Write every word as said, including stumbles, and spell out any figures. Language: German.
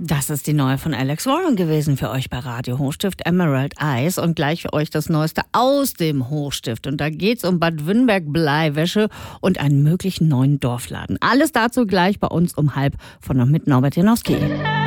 Das ist die neue von Alex Warren gewesen für euch bei Radio Hochstift, Emerald Eyes. Und gleich für euch das Neueste aus dem Hochstift. Und da geht's um Bad Wünnberg Bleiwäsche und einen möglichen neuen Dorfladen. Alles dazu gleich bei uns um halb von und mit Norbert Janowski.